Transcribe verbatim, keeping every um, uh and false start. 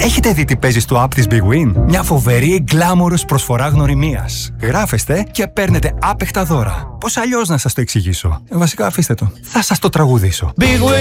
Έχετε δει τι παίζει στο app της Big Win? Μια φοβερή glamorous προσφορά γνωριμίας. Γράφεστε και παίρνετε άπεχτα δώρα. Πώς αλλιώς να σας το εξηγήσω? Ε, βασικά αφήστε το. Θα σας το τραγουδήσω. Big Win.